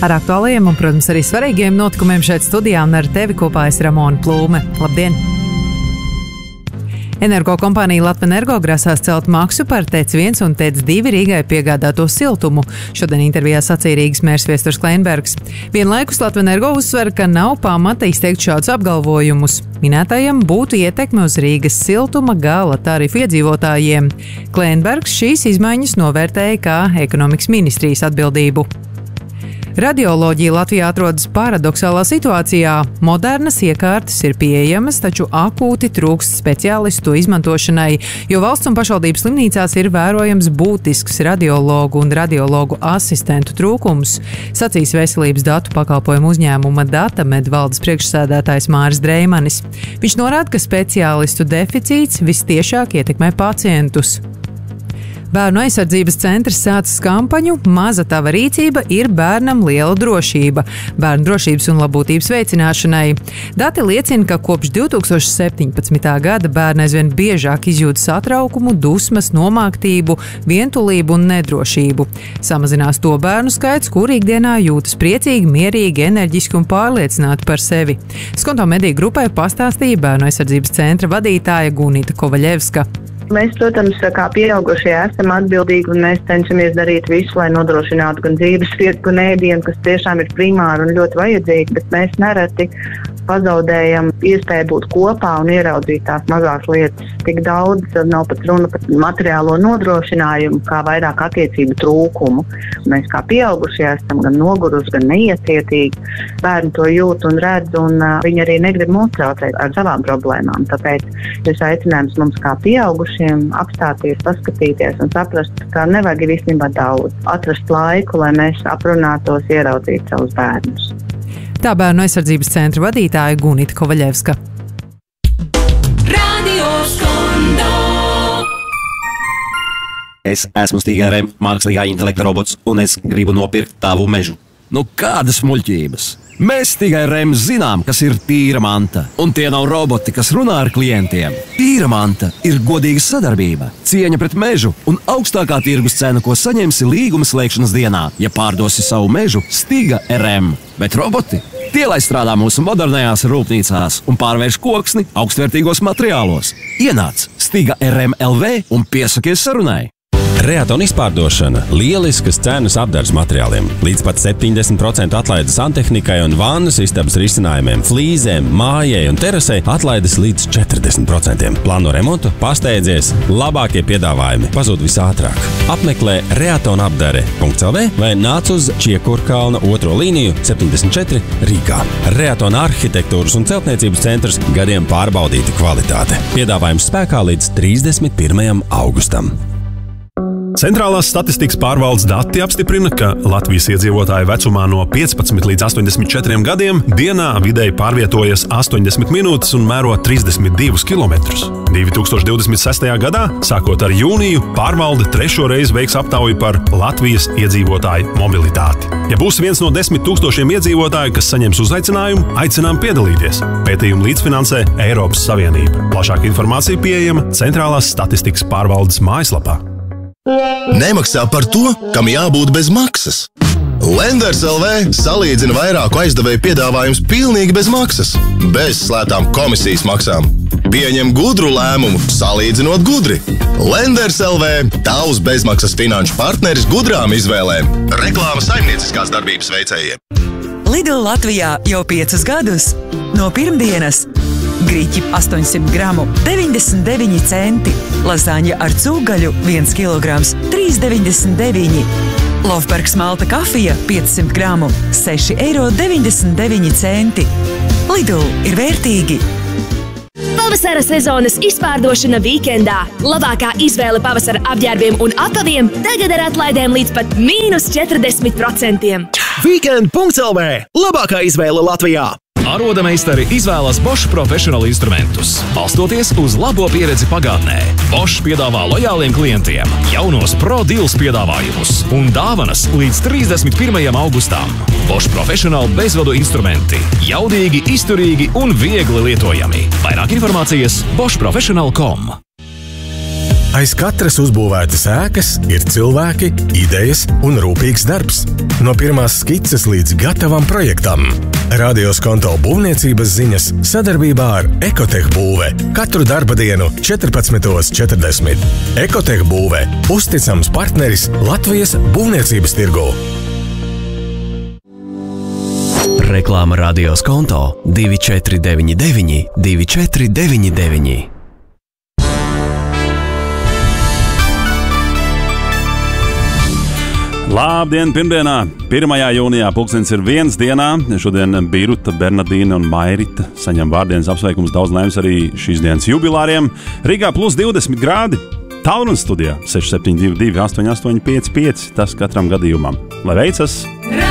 Ar aktuālajiem un, protams, arī svarīgiem notikumiem šeit studijā un ar tevi kopā es Ramona Plūme. Labdien! Energokompānija Latvenergo grasās celt maksu par TEC1 un TEC2 Rīgai piegādāto siltumu. Šodien intervijā sacīja Rīgas mērs Viesturs Kleinbergs. Vienlaikus Latvenergo uzsver, ka nav pamata izteikt šādus apgalvojumus. Minētajam būtu ietekme uz Rīgas siltuma gala tarifu iedzīvotājiem. Kleinbergs šīs izmaiņas novērtēja kā ekonomikas ministrijas atbildību. Radioloģija Latvijā atrodas paradoxālā situācijā. Modernas iekārtas ir pieejamas, taču akūti trūkst speciālistu izmantošanai, jo valsts un pašvaldības slimnīcās ir vērojams būtisks radiologu un radiologu asistentu trūkums, sacīs veselības datu pakalpojumu uzņēmuma Datamed valdes priekšsēdētājs Māris Dreimanis. Viņš norāda, ka speciālistu deficīts vistiešāk ietekmē pacientus. Bērnu aizsardzības centrs sācis kampaņu Maza tava rīcība ir bērnam liela drošība, bērnu drošības un labklājības veicināšanai. Dati liecina, ka kopš 2017. gada bērni aizvien biežāk izjūt satraukumu, dusmas, nomāktību, vientulību un nedrošību. Samazinās to bērnu skaits, kur ikdienā jūtas priecīgi, mierīgi, enerģiski un pārliecināti par sevi. Skonto mediju grupai pastāstīja Bērnu aizsardzības centra vadītāja Gunita Kovaļevska. Mēs, protams, kā pieaugušie esam atbildīgi un mēs cenšamies darīt visu, lai nodrošinātu gan dzīves vietu, gan ēdienu, kas tiešām ir primāri un ļoti vajadzīgi, bet mēs nereti pazaudējam iespēju būt kopā un ieraudzīt tās mazās lietas. Tik daudz nav pat runa par materiālo nodrošinājumu, kā vairāk attiecību trūkumu. Mēs kā pieaugušie esam gan noguruši, gan neiecietīgi. Bērni to jūt un redz, un viņi arī negrib mūs traucēt ar savām problēmām. Tāpēc šis aicinājums mums kā pieaugušiem apstāties, paskatīties un saprast, ka nevajag īstenībā daudz. Atrast laiku, lai mēs aprunātos, ieraudzītu savus bērnus. Tā Bērnu aizsardzības centra vadītāja Gunita Kovaļevska. Es esmu Stiga RM mākslīgā intelekta robots, un es gribu nopirkt tavu mežu. Nu, kādas muļķības? Mēs tikai REM zinām, kas ir tīra manta. Un tie nav roboti, kas runā ar klientiem. Tīra manta ir godīga sadarbība, cieņa pret mežu un augstākā tirgus cena, ko saņemsi līguma slēgšanas dienā, ja pārdosi savu mežu Stiga RM. Bet roboti? Tie, lai strādā mūsu modernajās rūpnīcās un pārvērš koksni augstvērtīgos materiālos. Ienāc Stiga RM LV un piesakies sarunai. Reatona izpārdošana – lieliskas cenas apdarbs materiāliem. Līdz pat 70% atlaides santehnikai un vannas istabas risinājumiem, flīzēm, mājai un terasei atlaides līdz 40%. Plāno remontu, pasteidzies, labākie piedāvājumi pazūd visātrāk. Apmeklē reatonapdare.lv vai nāc uz Čiekurkalna 2. līniju 74 Rīgā. Reatona arhitektūras un celtniecības centrs gadiem pārbaudīta kvalitāte. Piedāvājums spēkā līdz 31. augustam. Centrālās statistikas pārvaldes dati apstiprina, ka Latvijas iedzīvotāji vecumā no 15 līdz 84 gadiem dienā vidēji pārvietojas 80 minūtes un mēro 32 kilometrus. 2026. gadā, sākot ar jūniju, pārvalde 3. reizi veiks aptauju par Latvijas iedzīvotāju mobilitāti. Ja būs viens no 10 000 iedzīvotāju, kas saņems uzaicinājumu, aicinām piedalīties. Pētījumu līdzfinansē Eiropas Savienība. Plašāka informācija pieejama Centrālās statistikas pārvaldes mājaslapā. Nemaksā par to, kam jābūt bez maksas. Lenders LV salīdzina vairāku aizdevēju piedāvājumus pilnīgi bez maksas, bez slēgtām komisijas maksām. Pieņem gudru lēmumu, salīdzinot gudri. Lenders LV – tavs bezmaksas finanšu partneris gudrām izvēlēm. Reklāma saimnieciskās darbības veicējiem. Lidl Latvijā jau 5 gadus. No pirmdienas grīķi 800 gramu 99 centi, lasaņa ar cūgaļu 1 kilograms 3,99. Lofbergs malta kafija 500 gramu 6,99 centi. Lidl ir vērtīgi. Pavasara sezonas izpārdošana vīkendā. Labākā izvēle pavasara apģērbiem un apaviem tagad ar atlaidēm līdz pat -40%. Weekend.lv – labākā izvēle Latvijā! Arodameistari izvēlas Bosch profesionālu instrumentus, balstoties uz labo pieredzi pagātnē. Bosch piedāvā lojāliem klientiem jaunos Pro Deals piedāvājumus un dāvanas līdz 31. augustam. Bosch profesionāli bezvadu instrumenti, jaudīgi, izturīgi un viegli lietojami. Vairāk informācijas boschprofessional.com. Aiz katras uzbūvētas ēkas ir cilvēki, idejas un rūpīgs darbs. No pirmās skices līdz gatavam projektam. Radios Konto būvniecības ziņas sadarbībā ar Ekotech būve. Katru darba dienu 14:40. Ekotech būve – uzticams partneris Latvijas būvniecības tirgū. Reklāma Radios Konto 2499 2499. Labdien, pirmdienā, 1. jūnijā, pulkstenis ir 1 dienā. Šodien Birta, Bernadīna un Mairita saņem vārdienas apsveikums, daudz laimes arī šīs dienas jubilāriem. Rīgā plus 20 grādi, Tālrunis studijā 6722 885, tas katram gadījumam. Lai veicas!